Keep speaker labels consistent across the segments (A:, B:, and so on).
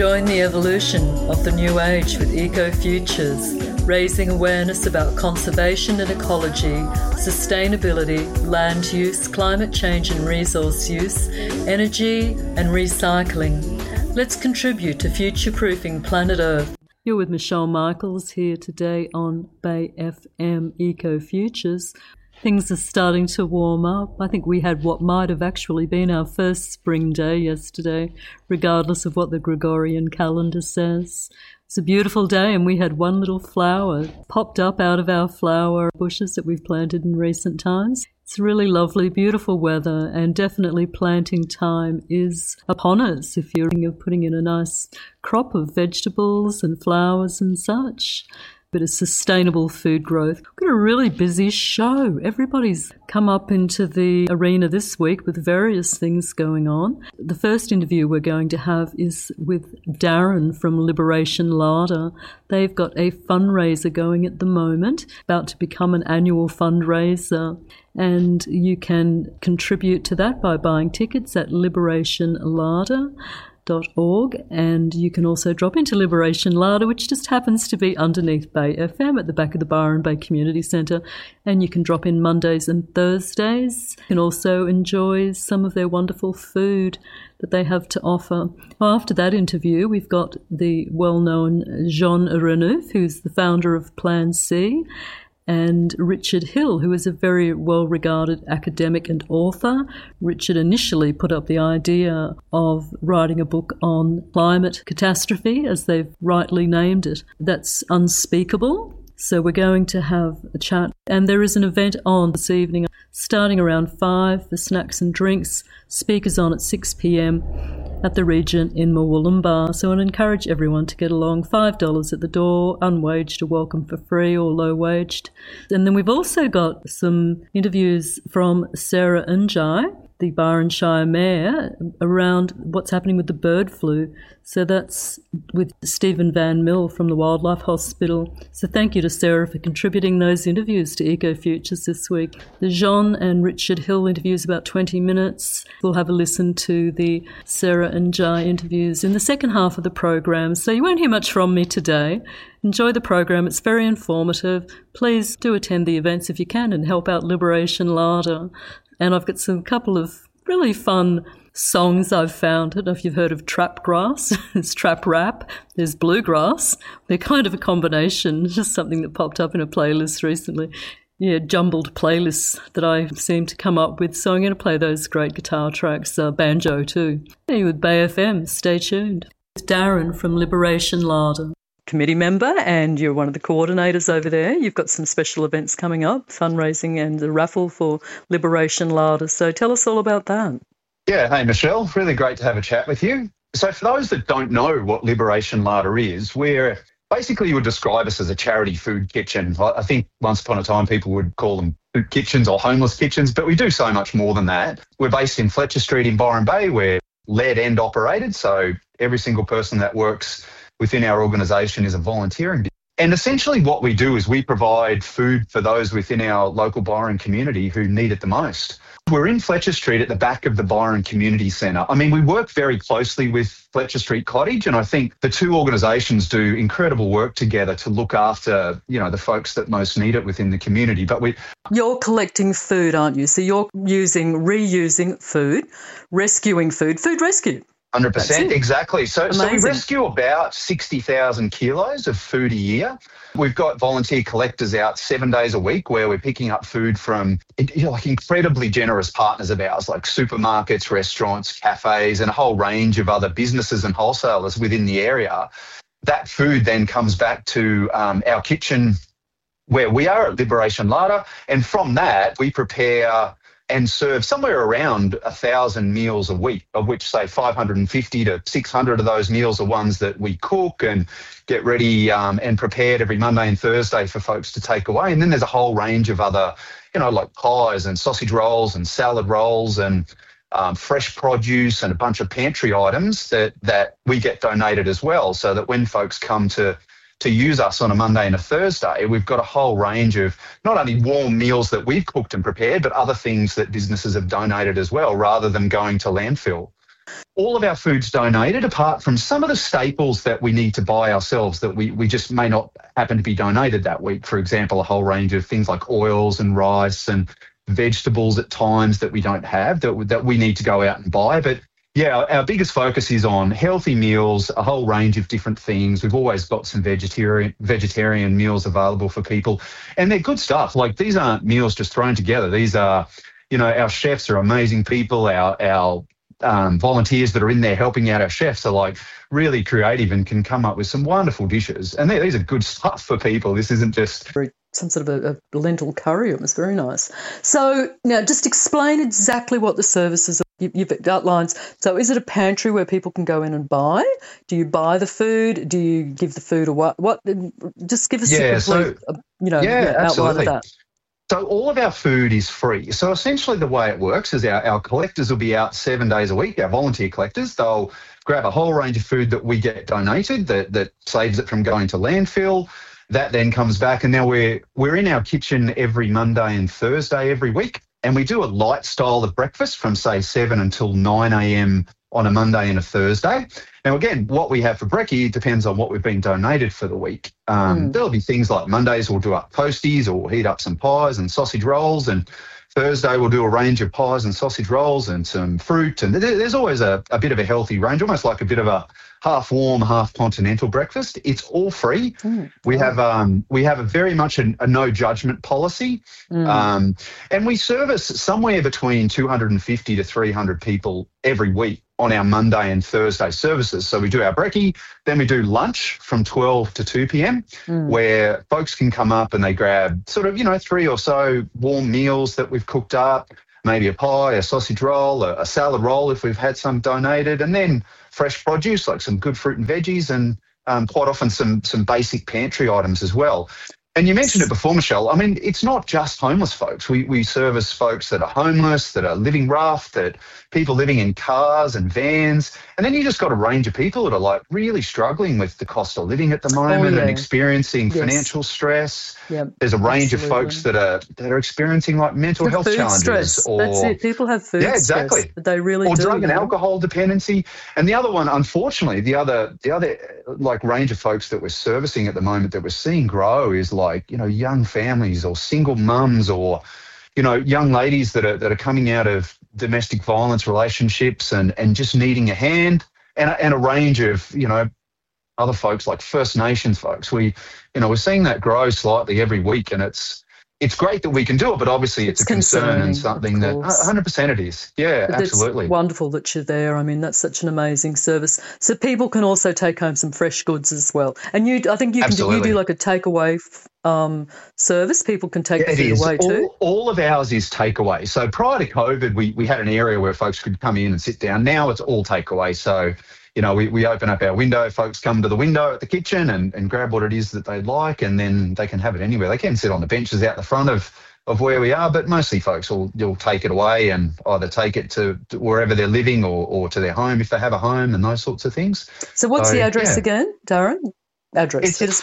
A: Join the evolution of the new age with Ecofutures, raising awareness about conservation and ecology, sustainability, land use, climate change and resource use, energy and recycling. Let's contribute to future-proofing planet Earth. You're with Michelle Michaels here today on Bay FM Ecofutures. Things are starting to warm up. I think we had what might have actually been our first spring day yesterday, regardless of what the Gregorian calendar says. It's a beautiful day, and we had one little flower popped up out of our flower bushes that we've planted in recent times. It's really lovely, beautiful weather, and definitely planting time is upon us if you're thinking of putting in a nice crop of vegetables and flowers and such. Bit of sustainable food growth. We've got a really busy show. Everybody's come up into the arena this week with various things going on. The first interview we're going to have is with Darren from Liberation Larder. They've got a fundraiser going at the moment, about to become an annual fundraiser. And you can contribute to that by buying tickets at liberationlarder.org, and you can also drop into Liberation Larder, which just happens to be underneath Bay FM at the back of the Byron Bay Community Centre, and you can drop in Mondays and Thursdays. You can also enjoy some of their wonderful food that they have to offer. After that interview, we've got the well-known Jean Renouf, who's the founder of Plan C, and Richard Hill, who is a very well-regarded academic and author. Richard initially put up the idea of writing a book on climate catastrophe, as they've rightly named it. That's unspeakable. So we're going to have a chat. And there is an event on this evening, starting around 5 for snacks and drinks. Speakers on at 6 p.m. at the Regent in Murwillumbah. So I'd encourage everyone to get along. $5 at the door, unwaged or welcome for free or low-waged. And then we've also got some interviews from Sarah Njai, the Byron Shire Mayor, around what's happening with the bird flu. So that's with Stephen Van Mill from the Wildlife Hospital. So thank you to Sarah for contributing those interviews to Ecofutures this week. The Jean and Richard Hill interviews about 20 minutes. We'll have a listen to the Sarah and Jai interviews in the second half of the program. So you won't hear much from me today. Enjoy the program. It's very informative. Please do attend the events if you can and help out Liberation Larder. And I've got some couple of really fun songs I've found. I don't know if you've heard of trap grass. It's trap rap. There's bluegrass. They're kind of a combination. It's just something that popped up in a playlist recently. Yeah, jumbled playlists that I seem to come up with. So I'm going to play those great guitar tracks, banjo too. Hey, with Bay FM. Stay tuned. It's Darren from Liberation Larder. Committee member, and you're one of the coordinators over there. You've got some special events coming up, fundraising and a raffle for Liberation Larder. So tell us all about that.
B: Yeah, hey Michelle, really great to have a chat with you. So for those that don't know what Liberation Larder is, we're basically, you would describe us as a charity food kitchen. I think once upon a time people would call them food kitchens or homeless kitchens, but we do so much more than that. We're based in Fletcher Street in Byron Bay. We're led and operated, so every single person that works within our organisation is a volunteering. And essentially what we do is we provide food for those within our local Byron community who need it the most. We're in Fletcher Street at the back of the Byron Community Centre. I mean, we work very closely with Fletcher Street Cottage, and I think the two organisations do incredible work together to look after, the folks that most need it within the community. But
A: You're collecting food, aren't you? So you're reusing food, rescuing food rescue.
B: 100%, exactly. So we rescue about 60,000 kilos of food a year. We've got volunteer collectors out 7 days a week where we're picking up food from incredibly generous partners of ours, like supermarkets, restaurants, cafes, and a whole range of other businesses and wholesalers within the area. That food then comes back to our kitchen where we are at Liberation Larder, and from that we prepare and serve somewhere around 1,000 meals a week, of which, say, 550 to 600 of those meals are ones that we cook and get ready and prepared every Monday and Thursday for folks to take away. And then there's a whole range of other, like pies and sausage rolls and salad rolls and fresh produce and a bunch of pantry items that we get donated as well, so that when folks come to use us on a Monday and a Thursday, we've got a whole range of not only warm meals that we've cooked and prepared, but other things that businesses have donated as well, rather than going to landfill. All of our food's donated, apart from some of the staples that we need to buy ourselves that we just may not happen to be donated that week. For example, a whole range of things like oils and rice and vegetables at times that we don't have that we need to go out and buy. But yeah, our biggest focus is on healthy meals, a whole range of different things. We've always got some vegetarian meals available for people, and they're good stuff. Like, these aren't meals just thrown together. These are, our chefs are amazing people. Our volunteers that are in there helping out our chefs are like really creative and can come up with some wonderful dishes. And these are good stuff for people. This isn't just
A: some sort of a lentil curry. It was very nice. So now just explain exactly what the services are. You've outlined. So is it a pantry where people can go in and buy? Do you buy the food? Do you give the food away? What? Just give us a complete, outline of that.
B: So all of our food is free. So essentially the way it works is our collectors will be out 7 days a week, our volunteer collectors. They'll grab a whole range of food that we get donated that saves it from going to landfill. That then comes back, and now we're in our kitchen every Monday and Thursday every week, and we do a light style of breakfast from, say, 7 until 9 a.m. on a Monday and a Thursday. Now, again, what we have for brekkie depends on what we've been donated for the week. There'll be things like Mondays we'll do up toasties or heat up some pies and sausage rolls, and Thursday we'll do a range of pies and sausage rolls and some fruit. And there's always a bit of a healthy range, almost like a bit of a half warm, half continental breakfast. It's all free. We have a very much a no judgment policy, and we service somewhere between 250 to 300 people every week on our Monday and Thursday services. So we do our brekkie, then we do lunch from 12 to 2 p.m. where folks can come up and they grab sort of, 3 or so warm meals that we've cooked up, maybe a pie, a sausage roll, a salad roll if we've had some donated, and then fresh produce like some good fruit and veggies, and quite often some basic pantry items as well. And you mentioned it before, Michelle. I mean, it's not just homeless folks. We service folks that are homeless, that are living rough, that people living in cars and vans. And then you just got a range of people that are like really struggling with the cost of living at the moment and experiencing financial stress. There's a range of folks that are experiencing like mental health challenges.
A: Stress. That's it. People have food stress. They really
B: do.
A: Or
B: drug and alcohol dependency. And the other one, unfortunately, the other like range of folks that we're servicing at the moment that we're seeing grow is like, young families or single mums or, young ladies that are coming out of domestic violence relationships and just needing a hand, and a range of, other folks like First Nations folks. We're seeing that grow slightly every week, and it's great that we can do it, but obviously it's a concern and something that 100% it is. Yeah, but absolutely.
A: It's wonderful that you're there. I mean, that's such an amazing service. So people can also take home some fresh goods as well. And I think you do like a takeaway service. People can take the food away too.
B: All of ours is takeaway. So prior to COVID, we had an area where folks could come in and sit down. Now it's all takeaway. So we open up our window, folks come to the window at the kitchen and grab what it is that they like, and then they can have it anywhere. They can sit on the benches out the front of where we are, but mostly folks will take it away and either take it to wherever they're living or to their home if they have a home and those sorts of things.
A: So what's the address again, Darren? Address.
B: It's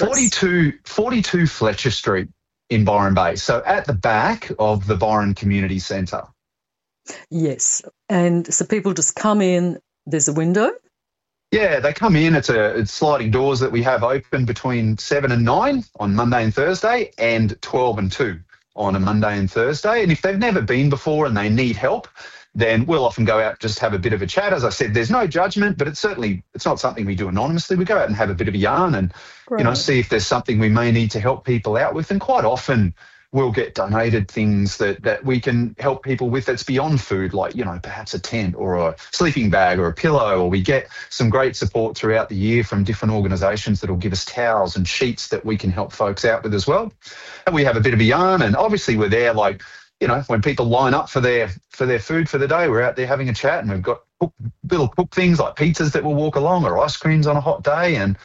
B: 42 Fletcher Street in Byron Bay, so at the back of the Byron Community Centre.
A: Yes, and so people just come in, there's a window?
B: Yeah, they come in. It's sliding doors that we have open between 7 and 9 on Monday and Thursday, and 12 and 2 on a Monday and Thursday. And if they've never been before and they need help, then we'll often go out and just have a bit of a chat. As I said, there's no judgment, but it's not something we do anonymously. We go out and have a bit of a yarn and see if there's something we may need to help people out with. And quite often we'll get donated things that we can help people with that's beyond food, like, perhaps a tent or a sleeping bag or a pillow, or we get some great support throughout the year from different organisations that will give us towels and sheets that we can help folks out with as well. And we have a bit of a yarn, and obviously we're there like, when people line up for their food for the day, we're out there having a chat, and we've got little cooked things like pizzas that will walk along or ice creams on a hot day. And,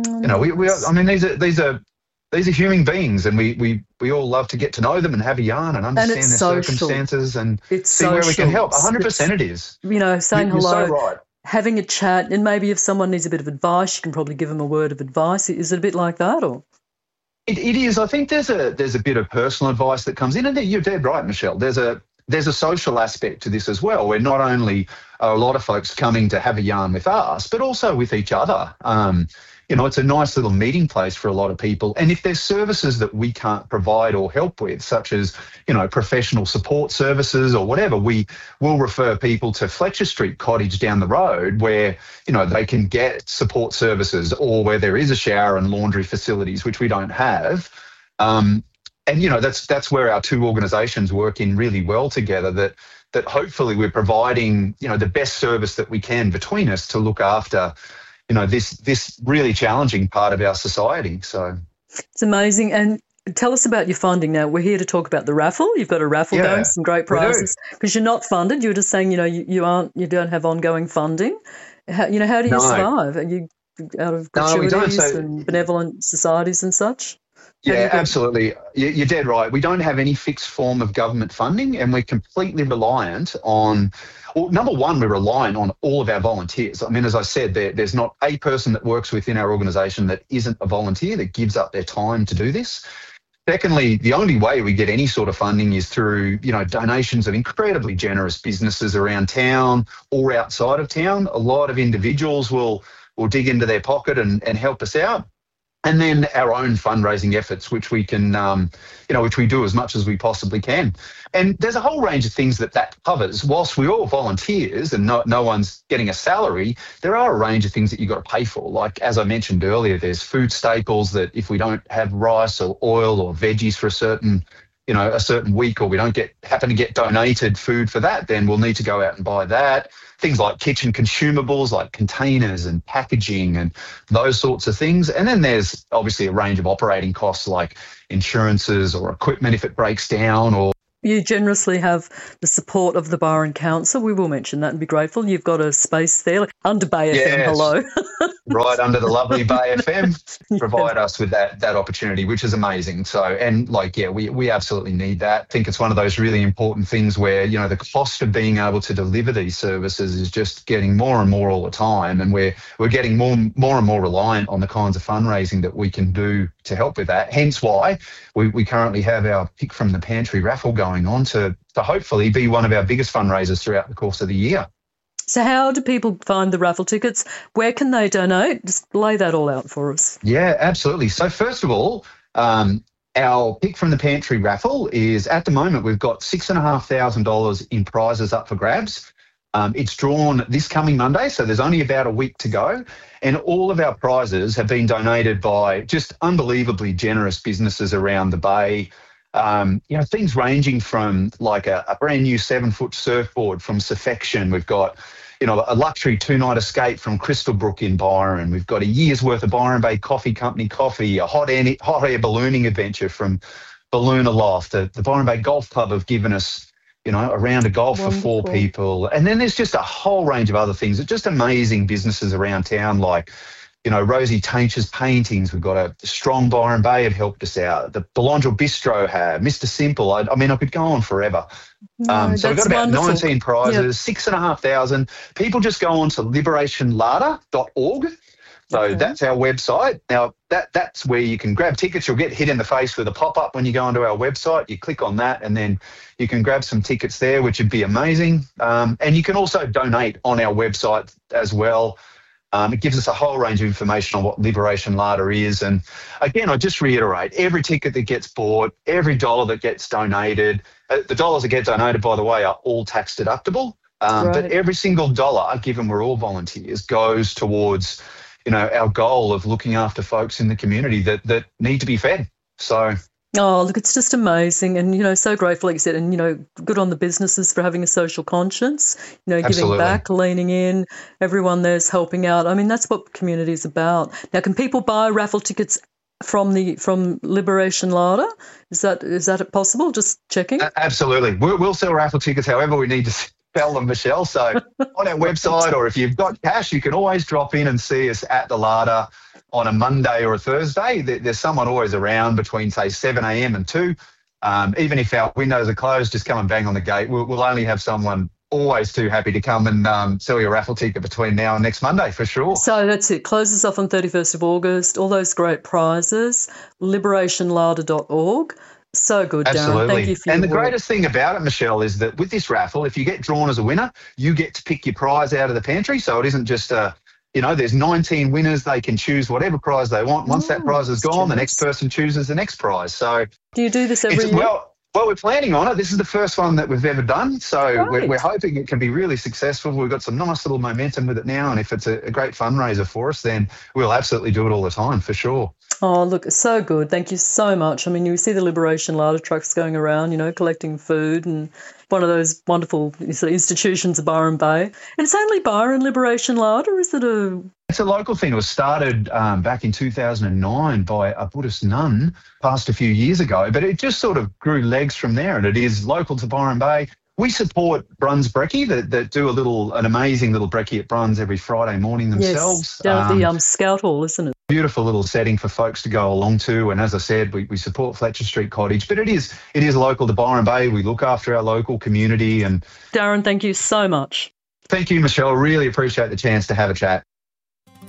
B: these are human beings, and we all love to get to know them and have a yarn and understand their circumstances and see where we can help. 100% it is.
A: Saying hello,
B: you're so right.
A: Having a chat, and maybe if someone needs a bit of advice, you can probably give them a word of advice. Is it a bit like that, or? It
B: is. I think there's a bit of personal advice that comes in, and you're dead right, Michelle. There's there's a social aspect to this as well, where not only are a lot of folks coming to have a yarn with us, but also with each other. It's a nice little meeting place for a lot of people. And if there's services that we can't provide or help with, such as, professional support services or whatever, we will refer people to Fletcher Street Cottage down the road where, they can get support services, or where there is a shower and laundry facilities, which we don't have. And that's where our two organisations work in really well together, that hopefully we're providing, the best service that we can between us to look after this really challenging part of our society. So
A: it's amazing. And tell us about your funding now. We're here to talk about the raffle. You've got a raffle going, some great prizes. Because you're not funded. You were just saying, you don't have ongoing funding. How do you survive? Are you out of gratuities and benevolent societies and such?
B: Yeah, absolutely. You're dead right. We don't have any fixed form of government funding, and we're completely reliant on, well, number one, we're reliant on all of our volunteers. I mean, as I said, there's not a person that works within our organisation that isn't a volunteer that gives up their time to do this. Secondly, the only way we get any sort of funding is through, donations of incredibly generous businesses around town or outside of town. A lot of individuals will dig into their pocket and help us out. And then our own fundraising efforts, which we can, which we do as much as we possibly can. And there's a whole range of things that covers. Whilst we're all volunteers and no one's getting a salary, there are a range of things that you've got to pay for. Like, as I mentioned earlier, there's food staples that if we don't have rice or oil or veggies for a certain week, or we don't happen to get donated food for that, then we'll need to go out and buy that. Things like kitchen consumables, like containers and packaging and those sorts of things. And then there's obviously a range of operating costs like insurances or equipment if it breaks down. Or
A: you generously have the support of the Byron Council. We will mention that and be grateful. You've got a space there under Bay FM. Hello.
B: Right under the lovely Bay FM, provide us with that opportunity, which is amazing. So, and we absolutely need that. I think it's one of those really important things where, the cost of being able to deliver these services is just getting more and more all the time. And we're getting more and more reliant on the kinds of fundraising that we can do to help with that. Hence why we currently have our Pick from the Pantry raffle going on to hopefully be one of our biggest fundraisers throughout the course of the year.
A: So how do people find the raffle tickets? Where can they donate? Just lay that all out for us.
B: Yeah, absolutely. So first of all, our Pick from the Pantry raffle is, at the moment, we've got $6,500 in prizes up for grabs. It's drawn this coming Monday, so there's only about a week to go. And all of our prizes have been donated by just unbelievably generous businesses around the Bay. Things ranging from like a brand new 7-foot surfboard from Surfection. We've got, a luxury 2-night escape from Crystalbrook in Byron. We've got a year's worth of Byron Bay Coffee Company coffee, a hot air ballooning adventure from Balloon Aloft. The Byron Bay Golf Club have given us, a round of golf for 4 people. And then there's just a whole range of other things. It's just amazing businesses around town like, Rosie Tainch's paintings. We've got a Strong Byron Bay have helped us out. The Belongil Bistro have, Mr. Simple. I could go on forever. So we've got about wonderful. 19 prizes, 6,500. People just go on to liberationlarder.org. So that's our website. Now, that's where you can grab tickets. You'll get hit in the face with a pop-up when you go onto our website. You click on that and then you can grab some tickets there, which would be amazing. And you can also donate on our website as well. It gives us a whole range of information on what Liberation Larder is. And again, I just reiterate, every ticket that gets bought, every dollar that gets donated, the dollars that get donated, by the way, are all tax deductible. But every single dollar, given we're all volunteers, goes towards, our goal of looking after folks in the community that need to be fed. So...
A: Oh, look, it's just amazing and, so grateful, like you said, and, good on the businesses for having a social conscience, giving back, leaning in, everyone there's helping out. I mean, that's what community is about. Now, can people buy raffle tickets from Liberation Larder? Is that possible? Just checking.
B: Absolutely. We'll sell raffle tickets however we need to sell them, Michelle. So on our website, or if you've got cash, you can always drop in and see us at the Larder on a Monday or a Thursday. There's someone always around between, say, 7 a.m. and 2. Even if our windows are closed, just come and bang on the gate. We'll only have someone always too happy to come and sell your raffle ticket between now and next Monday for sure.
A: So that's it. Closes off on 31st of August. All those great prizes, liberationlarder.org. So good, Darren.
B: Absolutely.
A: Thank you for
B: And
A: your
B: the
A: work.
B: greatest thing about it, Michelle, is that with this raffle, if you get drawn as a winner, you get to pick your prize out of the pantry. So it isn't just there's 19 winners. They can choose whatever prize they want. Once that prize is gone, the next person chooses the next prize. So
A: do you do this every year?
B: Well, we're planning on it. This is the first one that we've ever done. So we're hoping it can be really successful. We've got some nice little momentum with it now. And if it's a great fundraiser for us, then we'll absolutely do it all the time for sure.
A: Oh, look, so good. Thank you so much. I mean, you see the Liberation Larder trucks going around, collecting food, and one of those wonderful institutions of Byron Bay. And it's only Byron Liberation Larder, is it
B: It's a local thing. It was started back in 2009 by a Buddhist nun, passed a few years ago, but it just sort of grew legs from there, and it is local to Byron Bay. We support Bruns Brekkie that do an amazing little brekkie at Bruns every Friday morning themselves.
A: Yes, down at the Scout Hall, isn't it?
B: Beautiful little setting for folks to go along to. And as I said, we support Fletcher Street Cottage, but it is local to Byron Bay. We look after our local community. And
A: Darren, thank you so much.
B: Thank you, Michelle. Really appreciate the chance to have a chat.